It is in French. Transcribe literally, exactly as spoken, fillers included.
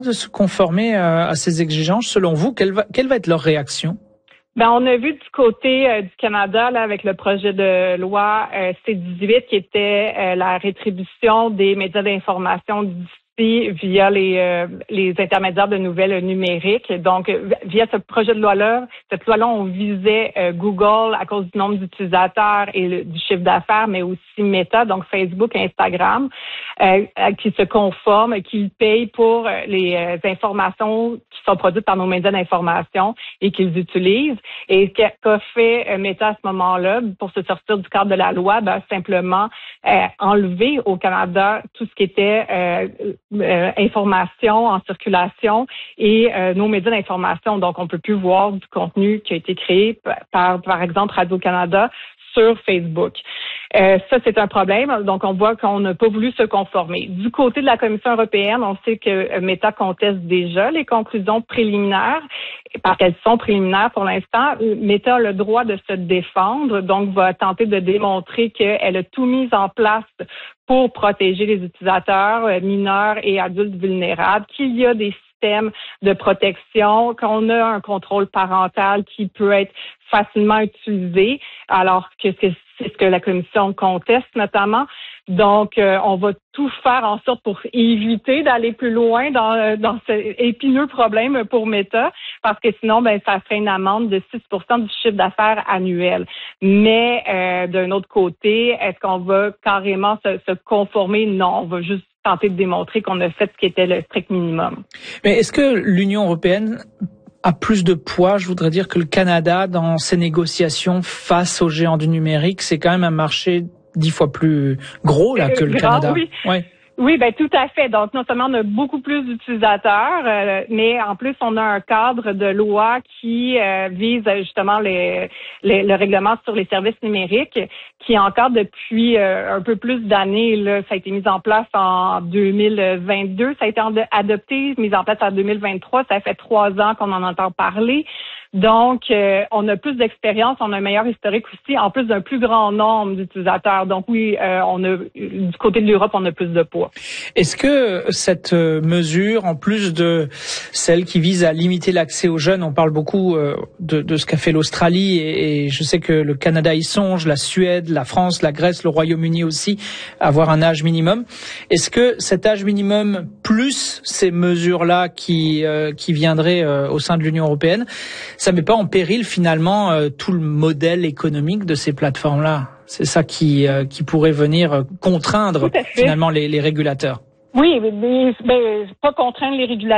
de se conformer à, à ces exigences? Selon vous, quelle va, quelle va être leur réaction? Ben, on a vu du côté euh, du Canada là, avec le projet de loi euh, C dix-huit qui était euh, la rétribution des médias d'information d'ici via les euh, les intermédiaires de nouvelles numériques. Donc, via ce projet de loi-là, cette loi-là, on visait euh, Google à cause du nombre d'utilisateurs et le, du chiffre d'affaires, mais aussi Meta, donc Facebook et Instagram, euh, qui se conforment, qui payent pour les euh, informations qui sont produites par nos médias d'information et qu'ils utilisent. Et ce qu'a fait euh, Meta à ce moment-là, pour se sortir du cadre de la loi, ben, simplement euh, enlever au Canada tout ce qui était euh, Euh, information en circulation et euh, nos médias d'information. Donc, on peut plus voir du contenu qui a été créé par, par exemple, Radio-Canada sur Facebook. Euh, ça, c'est un problème. Donc, on voit qu'on n'a pas voulu se conformer. Du côté de la Commission européenne, on sait que Meta conteste déjà les conclusions préliminaires, parce qu'elles sont préliminaires pour l'instant. Meta a le droit de se défendre, donc va tenter de démontrer qu'elle a tout mis en place pour protéger les utilisateurs mineurs et adultes vulnérables, qu'il y a des systèmes de protection, qu'on a un contrôle parental qui peut être facilement utilisé, alors que c'est ce que la Commission conteste notamment. Donc, euh, on va tout faire en sorte pour éviter d'aller plus loin dans, dans ce épineux problème pour Meta, parce que sinon, ben, ça ferait une amende de six pour cent du chiffre d'affaires annuel. Mais euh, d'un autre côté, est-ce qu'on va carrément se, se conformer? Non, on va juste tenter de démontrer qu'on a fait ce qui était le strict minimum. Mais est-ce que l'Union européenne a plus de poids, je voudrais dire, que le Canada dans ses négociations face aux géants du numérique? C'est quand même un marché dix fois plus gros là que le Grand, Canada. Oui. Ouais. Oui, ben tout à fait. Donc, non seulement on a beaucoup plus d'utilisateurs, euh, mais en plus, on a un cadre de loi qui euh, vise justement les, les, le règlement sur les services numériques, qui encore depuis euh, un peu plus d'années, là, ça a été mis en place en deux mille vingt-deux, ça a été adopté, mis en place en deux mille vingt-trois, ça fait trois ans qu'on en entend parler. Donc, euh, on a plus d'expérience, on a un meilleur historique aussi, en plus d'un plus grand nombre d'utilisateurs. Donc oui, euh, on a du côté de l'Europe, on a plus de poids. Est-ce que cette mesure, en plus de celle qui vise à limiter l'accès aux jeunes, on parle beaucoup de, de ce qu'a fait l'Australie et, et je sais que le Canada y songe, la Suède, la France, la Grèce, le Royaume-Uni aussi, avoir un âge minimum. Est-ce que cet âge minimum plus ces mesures-là qui euh, qui viendraient euh, au sein de l'Union européenne, ça met pas en péril finalement euh, tout le modèle économique de ces plateformes-là? C'est ça qui euh, qui pourrait venir contraindre finalement les, les régulateurs. Oui, mais, mais pas contraindre les régulateurs.